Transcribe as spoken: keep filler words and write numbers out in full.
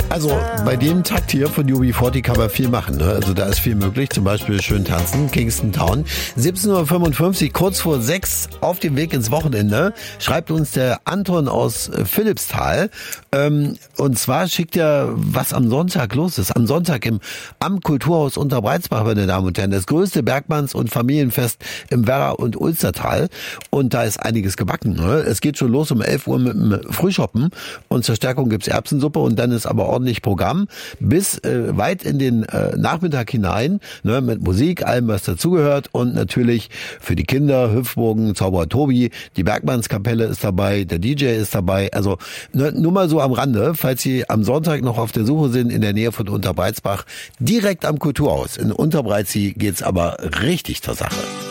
Also bei dem Takt hier von U B vierzig kann man viel machen. Ne? Also da ist viel möglich, zum Beispiel schön tanzen, Kingston Town. siebzehn Uhr fünfundfünfzig, kurz vor sechs, auf dem Weg ins Wochenende, schreibt uns der Anton aus Philippsthal. Ähm, und zwar schickt er, was am Sonntag los ist. Am Sonntag im am Kulturhaus Unterbreizbach, meine Damen und Herren, das größte Bergmanns- und Familienfest im Werra- und Ulstertal. Und da ist einiges gebacken. Ne? Es geht schon los um elf Uhr mit dem Frühschoppen und zur Stärkung gibt's Erbsensuppe und dann ist aber ordentlich Programm bis äh, weit in den äh, Nachmittag hinein, ne, mit Musik, allem was dazugehört und natürlich für die Kinder Hüpfburgen, Zauberer Tobi, die Bergmannskapelle ist dabei, der D J ist dabei, also ne, nur mal so am Rande, falls Sie am Sonntag noch auf der Suche sind in der Nähe von Unterbreizbach, direkt am Kulturhaus in Unterbreizi geht's aber richtig zur Sache.